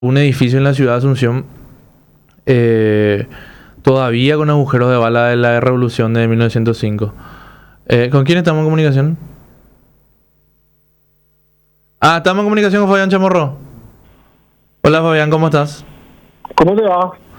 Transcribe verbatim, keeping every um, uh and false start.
un edificio en la ciudad de Asunción, eh, todavía con agujeros de bala de la revolución de mil novecientos cinco. Eh, ¿con quién estamos en comunicación? Ah, estamos en comunicación con Fabián Chamorro. Hola Fabián, ¿cómo estás? ¿Cómo te va?